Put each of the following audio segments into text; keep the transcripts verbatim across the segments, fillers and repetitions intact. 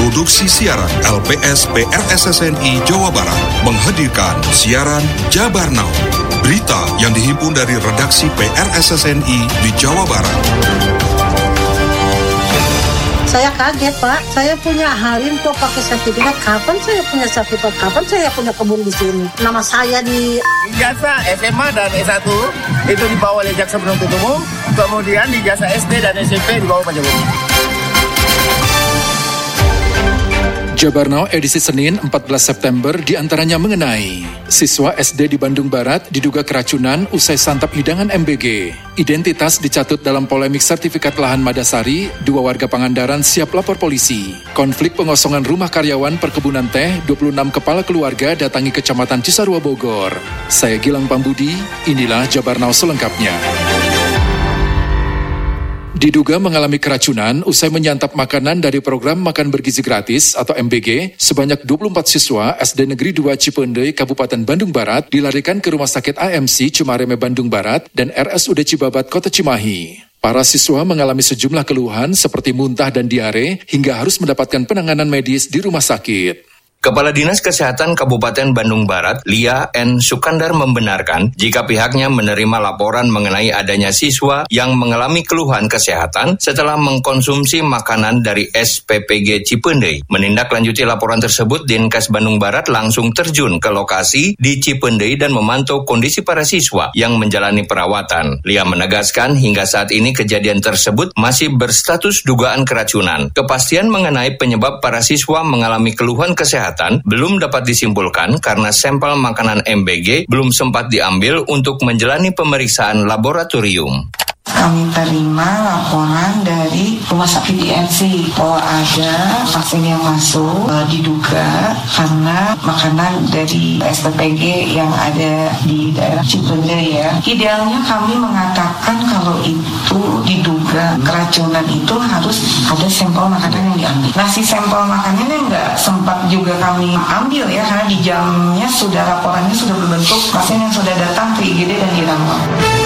Produksi Siaran L P S P R S S N I Jawa Barat menghadirkan siaran Jabar Now. Berita yang dihimpun dari redaksi P R S S N I di Jawa Barat. Saya kaget, Pak. Saya punya Halim kok pakai sertifikat. Kapan saya punya sertifikat? Kapan saya punya kebun di sini? Nama saya di... Ijazah S M A dan S satu itu dibawa oleh Jaksa Penuntut Umum. Kemudian ijazah S D dan S M P dibawa Pak Jokowi. Jabar Now edisi Senin empat belas September diantaranya mengenai siswa S D di Bandung Barat diduga keracunan usai santap hidangan M B G. Identitas dicatut dalam polemik sertifikat lahan Madasari, dua warga Pangandaran siap lapor polisi. Konflik pengosongan rumah karyawan perkebunan teh, dua puluh enam kepala keluarga datangi Kecamatan Cisarua Bogor. Saya Gilang Pambudi, inilah Jabar Now selengkapnya. Diduga mengalami keracunan usai menyantap makanan dari program Makan Bergizi Gratis atau M B G, sebanyak dua puluh empat siswa S D Negeri dua Cipendei, Kabupaten Bandung Barat dilarikan ke Rumah Sakit A M C Cimareme Bandung Barat dan R S U D Cibabat Kota Cimahi. Para siswa mengalami sejumlah keluhan seperti muntah dan diare hingga harus mendapatkan penanganan medis di rumah sakit. Kepala Dinas Kesehatan Kabupaten Bandung Barat, Lia N. Sukandar membenarkan jika pihaknya menerima laporan mengenai adanya siswa yang mengalami keluhan kesehatan setelah mengkonsumsi makanan dari S P P G Cipendei. Menindaklanjuti laporan tersebut, Dinkes Bandung Barat langsung terjun ke lokasi di Cipendei dan memantau kondisi para siswa yang menjalani perawatan. Lia menegaskan hingga saat ini kejadian tersebut masih berstatus dugaan keracunan. Kepastian mengenai penyebab para siswa mengalami keluhan kesehatan belum dapat disimpulkan karena sampel makanan M B G belum sempat diambil untuk menjalani pemeriksaan laboratorium. Kami terima laporan dari Rumah Sakit I M C bahwa ada pasien yang masuk e, diduga karena makanan dari S P P G yang ada di daerah Cipendei ya. Idealnya kami mengatakan kalau itu diduga keracunan itu harus ada sampel makanan yang diambil. Nah si sampel makanannya nggak sempat juga kami ambil ya karena di jamnya sudah laporannya sudah berbentuk pasien yang sudah datang ke I G D dan dirawat.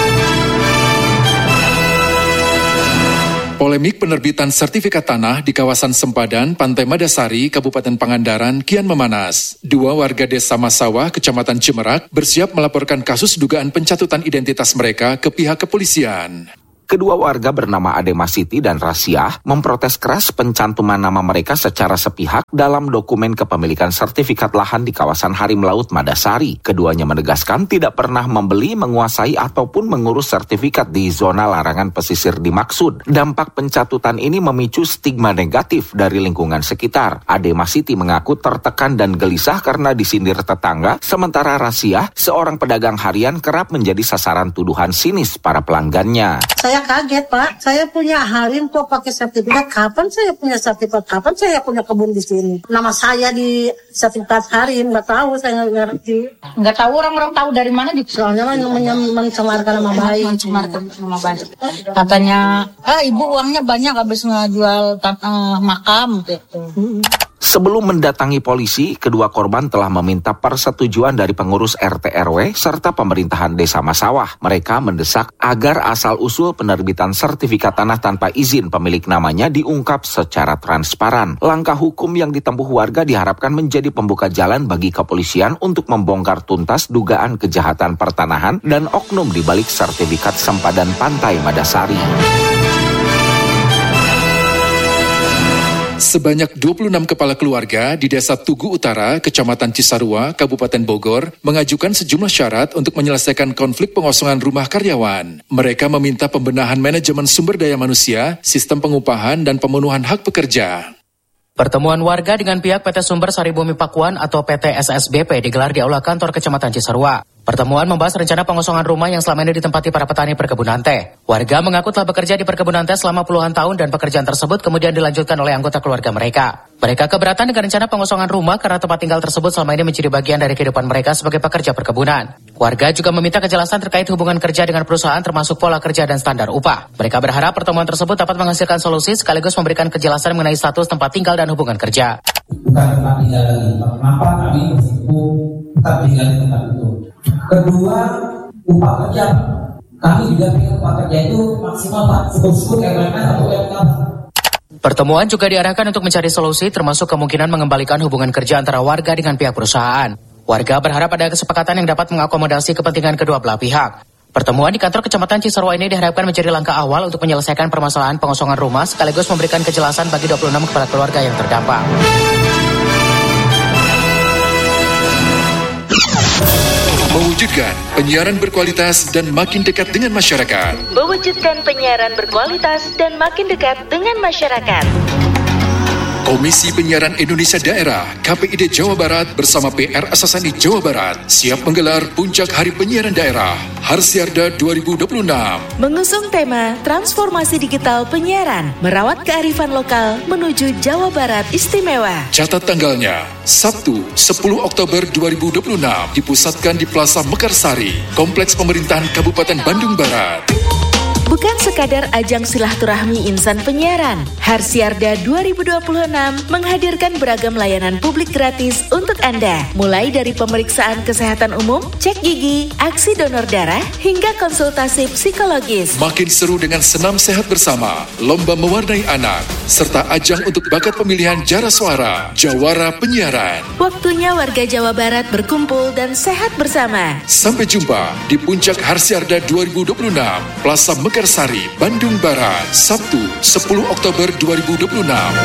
Polemik penerbitan sertifikat tanah di kawasan Sempadan, Pantai Madasari, Kabupaten Pangandaran kian memanas. Dua warga desa Masawah, Kecamatan Cimerak, bersiap melaporkan kasus dugaan pencatutan identitas mereka ke pihak kepolisian. Kedua warga bernama Adema Siti dan Rasiah memprotes keras pencantuman nama mereka secara sepihak dalam dokumen kepemilikan sertifikat lahan di kawasan Harim Laut Madasari. Keduanya menegaskan tidak pernah membeli, menguasai ataupun mengurus sertifikat di zona larangan pesisir dimaksud. Dampak pencatutan ini memicu stigma negatif dari lingkungan sekitar. Adema Siti mengaku tertekan dan gelisah karena disindir tetangga, sementara Rasiah, seorang pedagang harian, kerap menjadi sasaran tuduhan sinis para pelanggannya. Saya kaget, Pak. Saya punya Halim kok pakai sertifikat. Kapan saya punya sertifikat? Kapan saya punya kebun di sini? Nama saya di sertifikat Halim, nggak tahu, saya nggak ngerti. Nggak tahu, orang-orang tahu dari mana? Soalnya mencemarkan nama baik. Mencemarkan nama baik. Katanya, ah ibu uangnya banyak habis ngejual uh, makam gitu. Hmm. Sebelum mendatangi polisi, kedua korban telah meminta persetujuan dari pengurus R T R W serta pemerintahan Desa Masawah. Mereka mendesak agar asal-usul penerbitan sertifikat tanah tanpa izin pemilik namanya diungkap secara transparan. Langkah hukum yang ditempuh warga diharapkan menjadi pembuka jalan bagi kepolisian untuk membongkar tuntas dugaan kejahatan pertanahan dan oknum di balik sertifikat sempadan Pantai Madasari. Sebanyak dua puluh enam kepala keluarga di Desa Tugu Utara, Kecamatan Cisarua, Kabupaten Bogor, mengajukan sejumlah syarat untuk menyelesaikan konflik pengosongan rumah karyawan. Mereka meminta pembenahan manajemen sumber daya manusia, sistem pengupahan, dan pemenuhan hak pekerja. Pertemuan warga dengan pihak P T Sumber Sari Bumi Pakuan atau P T S S B P digelar di Aula Kantor Kecamatan Cisarua. Pertemuan membahas rencana pengosongan rumah yang selama ini ditempati para petani perkebunan teh. Warga mengaku telah bekerja di perkebunan teh selama puluhan tahun dan pekerjaan tersebut kemudian dilanjutkan oleh anggota keluarga mereka. Mereka keberatan dengan rencana pengosongan rumah karena tempat tinggal tersebut selama ini menjadi bagian dari kehidupan mereka sebagai pekerja perkebunan. Warga juga meminta kejelasan terkait hubungan kerja dengan perusahaan termasuk pola kerja dan standar upah. Mereka berharap pertemuan tersebut dapat menghasilkan solusi sekaligus memberikan kejelasan mengenai status tempat tinggal dan hubungan kerja. Bukan tempat tinggal lagi, kenapa kami bersyukur tetap tinggal di tempat itu. Kedua, upah kerja. Kami juga ingin upah kerja itu maksimal Pak, cukup-cukup M M R atau U M K. Pertemuan juga diarahkan untuk mencari solusi termasuk kemungkinan mengembalikan hubungan kerja antara warga dengan pihak perusahaan. Warga berharap ada kesepakatan yang dapat mengakomodasi kepentingan kedua belah pihak. Pertemuan di kantor Kecamatan Cisarua ini diharapkan menjadi langkah awal untuk menyelesaikan permasalahan pengosongan rumah sekaligus memberikan kejelasan bagi dua puluh enam kepala keluarga yang terdampak. Mewujudkan penyiaran berkualitas dan makin dekat dengan masyarakat. Mewujudkan penyiaran berkualitas dan makin dekat dengan masyarakat. Komisi Penyiaran Indonesia Daerah K P I D Jawa Barat bersama P R S S N I Jawa Barat siap menggelar Puncak Hari Penyiaran Daerah Harsiarda dua ribu dua puluh enam. Mengusung tema Transformasi Digital Penyiaran, merawat kearifan lokal menuju Jawa Barat Istimewa. Catat tanggalnya, Sabtu sepuluh Oktober dua ribu dua puluh enam, dipusatkan di Plaza Mekarsari, Kompleks Pemerintahan Kabupaten Bandung Barat. Bukan sekadar ajang silaturahmi insan penyiaran, Harsiarda dua ribu dua puluh enam menghadirkan beragam layanan publik gratis untuk Anda. Mulai dari pemeriksaan kesehatan umum, cek gigi, aksi donor darah, hingga konsultasi psikologis. Makin seru dengan senam sehat bersama, lomba mewarnai anak, serta ajang untuk bakat pemilihan jara suara, Jawara Penyiaran. Waktunya warga Jawa Barat berkumpul dan sehat bersama. Sampai jumpa di Puncak Harsiarda dua ribu dua puluh enam, Plaza Mekarsari, Bandung Barat, Sabtu sepuluh Oktober dua ribu dua puluh enam.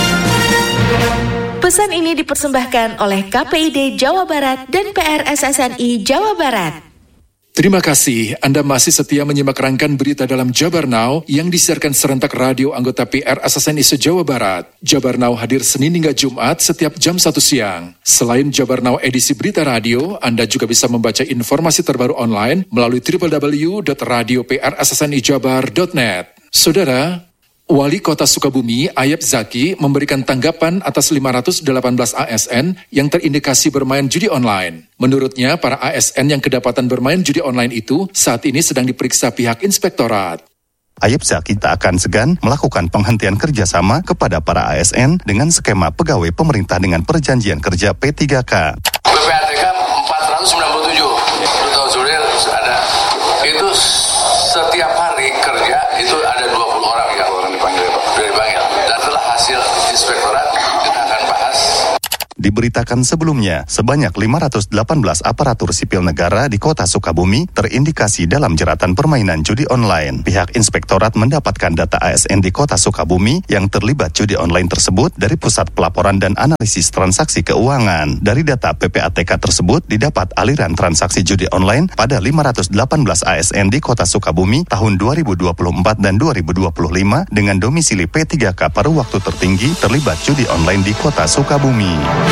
Pesan ini dipersembahkan oleh K P I D Jawa Barat dan P R S S N I Jawa Barat. Terima kasih Anda masih setia menyimak rangkaian berita dalam Jabar Now yang disiarkan serentak radio anggota P R S S N I se-Jawa Barat. Jabar Now hadir Senin hingga Jumat setiap jam satu siang. Selain Jabar Now edisi berita radio, Anda juga bisa membaca informasi terbaru online melalui w w w dot radio p r s s n i jabar dot net. Saudara, Wali Kota Sukabumi, Ayep Zaki, memberikan tanggapan atas lima ratus delapan belas A S N yang terindikasi bermain judi online. Menurutnya, para A S N yang kedapatan bermain judi online itu saat ini sedang diperiksa pihak inspektorat. Ayep Zaki tak akan segan melakukan penghentian kerjasama kepada para A S N dengan skema pegawai pemerintah dengan perjanjian kerja P tiga K. P P A T K empat ratus sembilan puluh tujuh, itu tahun Suril ada. Itu setiap hari kerja itu ada dua puluh orang yang orang dipanggil, sudah dipanggil. Dan setelah hasil inspektorat kita akan bahas. Diberitakan sebelumnya, sebanyak lima ratus delapan belas aparatur sipil negara di kota Sukabumi terindikasi dalam jeratan permainan judi online. Pihak inspektorat mendapatkan data A S N di kota Sukabumi yang terlibat judi online tersebut dari Pusat Pelaporan dan Analisis Transaksi Keuangan. Dari data P P A T K tersebut didapat aliran transaksi judi online pada lima ratus delapan belas A S N di kota Sukabumi tahun dua ribu dua puluh empat dan dua ribu dua puluh lima dengan domisili P tiga K pada waktu tertinggi terlibat judi online di kota Sukabumi.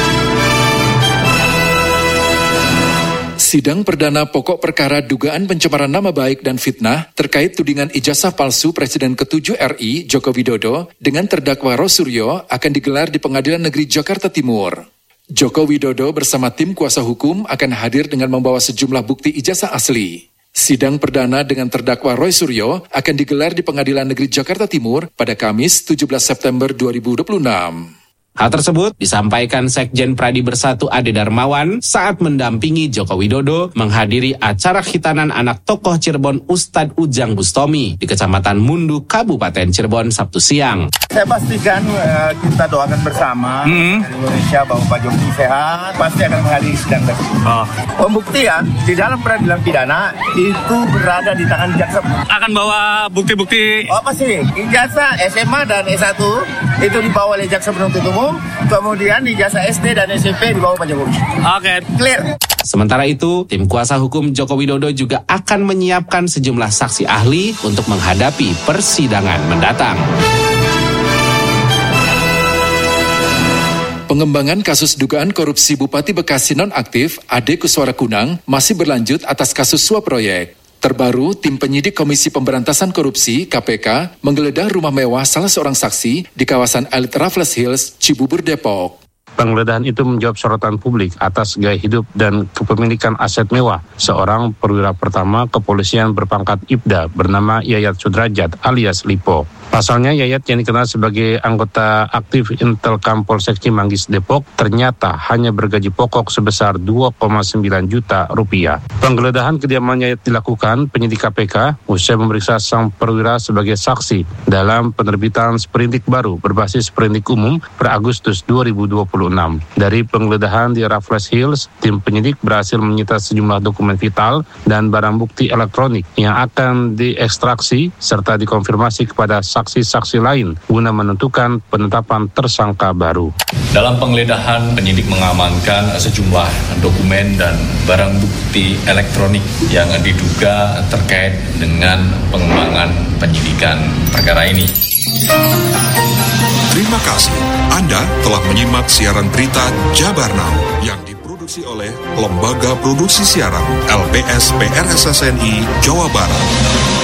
Sidang perdana pokok perkara dugaan pencemaran nama baik dan fitnah terkait tudingan ijazah palsu Presiden ketujuh R I Joko Widodo dengan terdakwa Rosuryo akan digelar di Pengadilan Negeri Jakarta Timur. Joko Widodo bersama tim kuasa hukum akan hadir dengan membawa sejumlah bukti ijazah asli. Sidang perdana dengan terdakwa Roy Suryo akan digelar di Pengadilan Negeri Jakarta Timur pada Kamis tujuh belas September dua ribu dua puluh enam. Hal tersebut disampaikan Sekjen Pradi Bersatu Ade Darmawan saat mendampingi Joko Widodo menghadiri acara khitanan anak tokoh Cirebon Ustadz Ujang Bustomi di Kecamatan Mundu, Kabupaten Cirebon, Sabtu siang. Saya pastikan uh, kita doakan bersama hmm. dari Indonesia bahwa Pak Jokowi sehat, pasti akan menghadiri sidang tersebut. Oh. Pembuktian di dalam peradilan pidana itu berada di tangan jaksa. Akan bawa bukti-bukti. Oh, apa sih? Ijazah S M A dan S satu itu dibawa oleh jaksa penuntut umum, kemudian ijazah S D dan S M P dibawa Pak Jokowi. Oke, okay. Clear. Sementara itu, tim kuasa hukum Joko Widodo juga akan menyiapkan sejumlah saksi ahli untuk menghadapi persidangan mendatang. Pengembangan kasus dugaan korupsi Bupati Bekasi nonaktif Ade Kuswara Kunang masih berlanjut atas kasus suap proyek. Terbaru, tim penyidik Komisi Pemberantasan Korupsi (K P K) menggeledah rumah mewah salah seorang saksi di kawasan Elite Raffles Hills, Cibubur, Depok. Penggeledahan itu menjawab sorotan publik atas gaya hidup dan kepemilikan aset mewah seorang perwira pertama kepolisian berpangkat Ibda bernama Yayat Sudrajat alias Lipo. Pasalnya, Yayat yang dikenal sebagai anggota aktif Intelkam Polsek Cimanggis Depok ternyata hanya bergaji pokok sebesar dua koma sembilan juta rupiah. Penggeledahan kediaman Yayat dilakukan penyidik K P K usai memeriksa sang perwira sebagai saksi dalam penerbitan sprindik baru berbasis sprindik umum per Agustus dua ribu dua puluh enam. Dari penggeledahan di Raffles Hills, tim penyidik berhasil menyita sejumlah dokumen vital dan barang bukti elektronik yang akan diekstraksi serta dikonfirmasi kepada saksi-saksi lain guna menentukan penetapan tersangka baru. Dalam penggeledahan, penyidik mengamankan sejumlah dokumen dan barang bukti elektronik yang diduga terkait dengan pengembangan penyidikan perkara ini. Terima kasih. Anda telah menyimak siaran berita Jabar Now yang diproduksi oleh Lembaga Produksi Siaran L P S P R S S N I Jawa Barat.